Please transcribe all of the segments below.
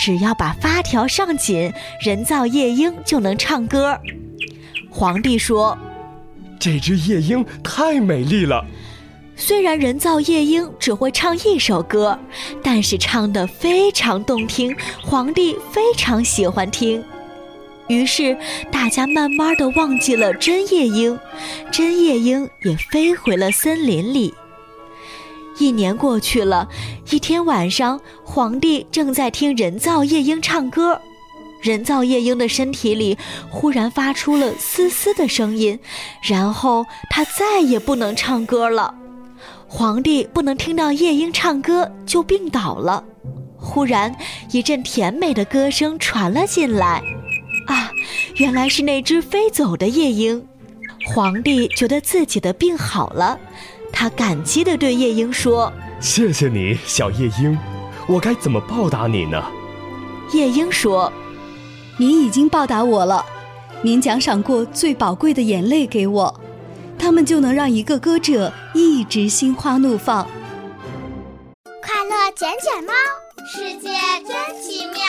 只要把发条上紧，人造夜莺就能唱歌。皇帝说， 这只夜莺太美丽了。 虽然人造夜莺只会唱一首歌，但是唱得非常动听，皇帝非常喜欢听。于是大家慢慢地忘记了真夜莺，真夜莺也飞回了森林里。1年过去了，一天晚上，皇帝正在听人造夜莺唱歌，人造夜莺的身体里忽然发出了嘶嘶的声音，然后他再也不能唱歌了。皇帝不能听到夜莺唱歌，就病倒了。忽然一阵甜美的歌声传了进来，啊，原来是那只飞走的夜莺。皇帝觉得自己的病好了，他感激地对夜莺说， 谢谢你，小夜莺，我该怎么报答你呢？ 夜莺说， 您已经报答我了，您奖赏过最宝贵的眼泪给我，他们就能让一个歌者一直心花怒放。 快乐捡捡猫，世界真奇妙。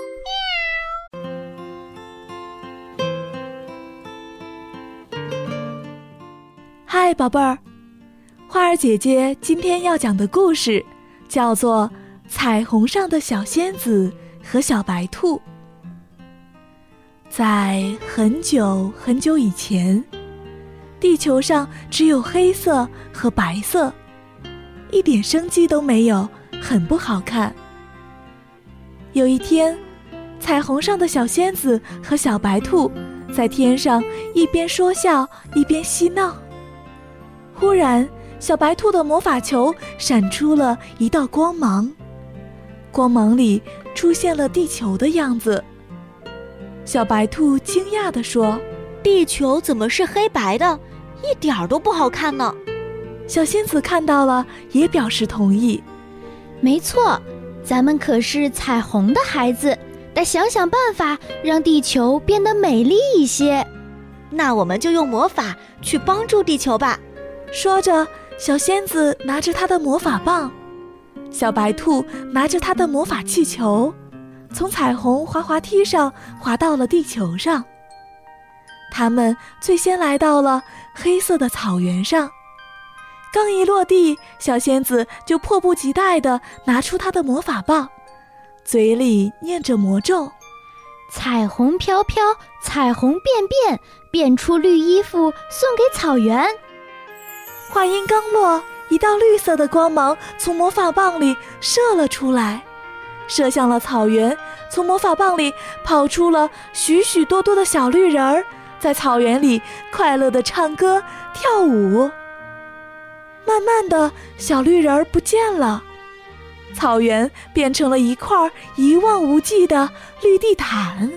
嗨，宝贝儿，花儿姐姐今天要讲的故事叫做《彩虹上的小仙子和小白兔》。在很久很久以前，地球上只有黑色和白色，一点生机都没有，很不好看。有一天，彩虹上的小仙子和小白兔在天上一边说笑一边嬉闹。忽然，小白兔的魔法球闪出了一道光芒，光芒里出现了地球的样子。小白兔惊讶地说， 地球怎么是黑白的，一点儿都不好看呢？ 小仙子看到了，也表示同意。 没错，咱们可是彩虹的孩子，得想想办法让地球变得美丽一些。 那我们就用魔法去帮助地球吧。 说着，小仙子拿着她的魔法棒，小白兔拿着她的魔法气球，从彩虹滑滑梯上滑到了地球上。他们最先来到了黑色的草原上，刚一落地，小仙子就迫不及待地拿出她的魔法棒，嘴里念着魔咒： 彩虹飘飘，彩虹变变，变出绿衣服送给草原。 话音刚落，一道绿色的光芒从魔法棒里射了出来，射向了草原。从魔法棒里跑出了许许多多的小绿人儿，在草原里快乐地唱歌跳舞。慢慢的，小绿人儿不见了，草原变成了一块一望无际的绿地毯。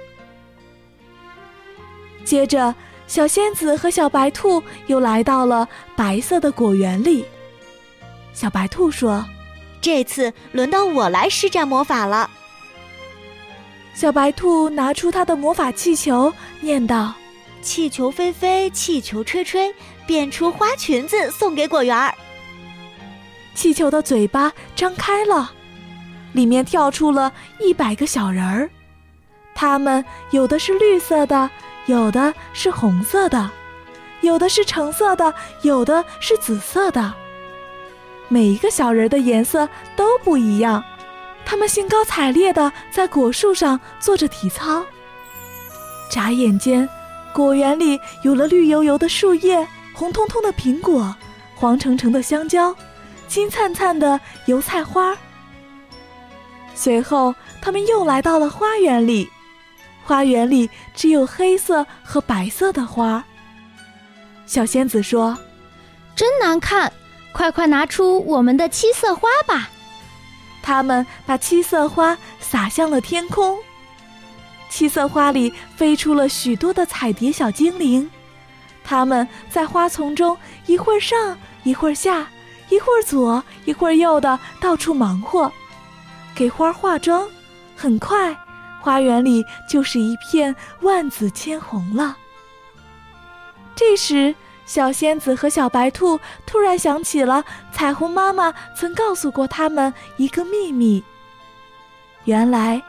接着，小仙子和小白兔又来到了白色的果园里。小白兔说， 这次轮到我来施展魔法了。 小白兔拿出她的魔法气球，念道： 气球飞飞，气球吹吹，变出花裙子送给果园儿。 气球的嘴巴张开了，里面跳出了100个小人儿，它们有的是绿色的，有的是红色的，有的是橙色的，有的是紫色的。每一个小人的颜色都不一样，他们兴高采烈地在果树上做着体操。眨眼间，果园里有了绿油油的树叶，红彤彤的苹果，黄澄澄的香蕉，金灿灿的油菜花。随后，他们又来到了花园里，花园里只有黑色和白色的花。小仙子说： 真难看，快快拿出我们的七色花吧。 他们把七色花洒向了天空，七色花里飞出了许多的彩蝶小精灵，它们在花丛中一会儿上一会儿下，一会儿左一会儿右的到处忙活，给花化妆。很快，花园里就是一片万紫千红了。这时，小仙子和小白兔突然想起了彩虹妈妈曾告诉过他们一个秘密。原来